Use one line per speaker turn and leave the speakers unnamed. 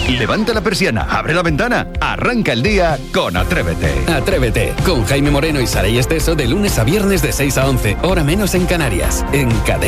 Levanta la persiana, abre la ventana, arranca el día con Atrévete.
Atrévete, con Jaime Moreno y Saray Esteso de lunes a viernes de 6 a 11, hora menos en Canarias, en Cadena.